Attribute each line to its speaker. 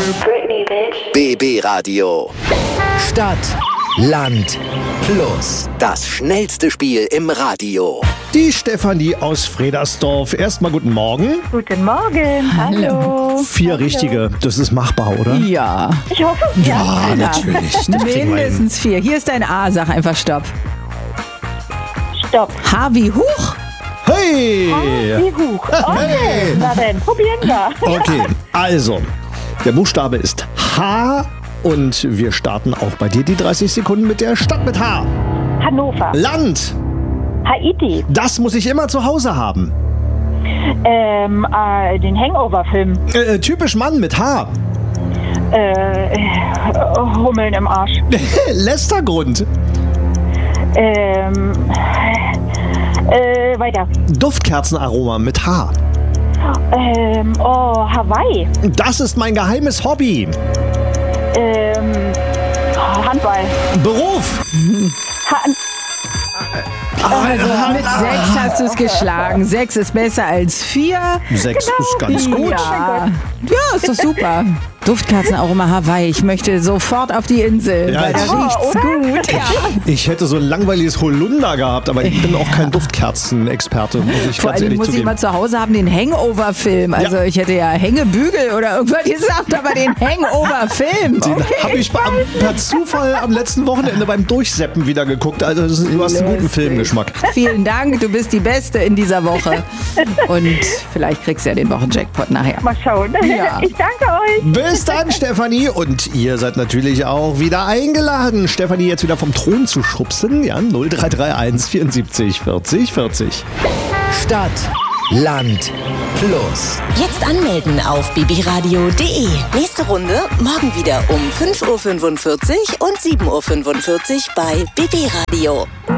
Speaker 1: Britney, bitch.
Speaker 2: BB Radio. Stadt, Land, Plus. Das schnellste Spiel im Radio.
Speaker 3: Die Stefanie aus Fredersdorf. Erstmal guten Morgen.
Speaker 1: Guten Morgen. Hallo.
Speaker 3: 4 richtige. Das ist machbar, oder?
Speaker 4: Ja,
Speaker 1: Ich hoffe,
Speaker 3: Ja, natürlich. Das kriegen wir hin.
Speaker 4: mindestens 4. Hier ist dein A, sag einfach Stopp.
Speaker 1: Stopp.
Speaker 4: H wie Huch.
Speaker 3: Hey!
Speaker 1: Wie hoch. Okay. Na dann, probieren wir.
Speaker 3: Okay, also, der Buchstabe ist H und wir starten auch bei dir die 30 Sekunden mit der Stadt mit H.
Speaker 1: Hannover.
Speaker 3: Land,
Speaker 1: Haiti.
Speaker 3: das muss ich immer zu Hause haben.
Speaker 1: Den Hangover-Film.
Speaker 3: Typisch Mann mit H.
Speaker 1: Hummeln im Arsch.
Speaker 3: Lästergrund,
Speaker 1: Weiter.
Speaker 3: Duftkerzenaroma mit H.
Speaker 1: Hawaii.
Speaker 3: Das ist mein geheimes Hobby.
Speaker 1: Handball.
Speaker 3: Beruf.
Speaker 4: Also mit 6 hast du es geschlagen. 6 ist besser als 4.
Speaker 3: 6 ist ganz gut.
Speaker 4: Ja, ist doch super. Duftkerzenaroma Hawaii. Ich möchte sofort auf die Insel,
Speaker 3: Ja,
Speaker 4: weil da
Speaker 3: jetzt-
Speaker 4: riecht's gut. Ja.
Speaker 3: Ich hätte so ein langweiliges Holunder gehabt, aber ich bin auch kein Duftkerzenexperte, muss ich
Speaker 4: Vor
Speaker 3: ganz
Speaker 4: allem
Speaker 3: ehrlich
Speaker 4: muss ich
Speaker 3: zugeben.
Speaker 4: mal zu Hause haben, den Hangover-Film. Also ich hätte ja Hängebügel oder irgendwas gesagt, aber den Hangover-Film.
Speaker 3: Den habe ich per Zufall am letzten Wochenende beim Durchseppen wieder geguckt. Also du hast einen guten Filmgeschmack.
Speaker 4: Vielen Dank, du bist die Beste in dieser Woche. Und vielleicht kriegst du ja den Wochenjackpot nachher.
Speaker 1: Mal schauen.
Speaker 4: Ja.
Speaker 1: Ich danke euch.
Speaker 3: Bis dann, Stefanie. Und ihr seid natürlich auch wieder eingeladen, Stefanie jetzt wieder vom Thron zu schubsen. Ja, 0331 74 40 40.
Speaker 2: Stadt, Land, Plus.
Speaker 5: Jetzt anmelden auf bbradio.de. Nächste Runde morgen wieder um 5.45 Uhr und 7.45 Uhr bei BB Radio.